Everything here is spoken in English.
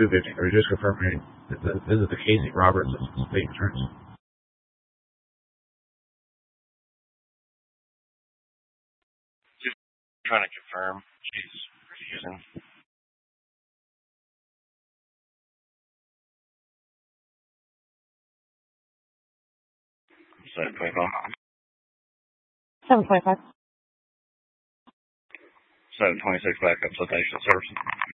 253, just confirming that this is the Casey Roberts state attorney. Just trying to confirm she's refusing. So 25. 725. 726 backup citation service.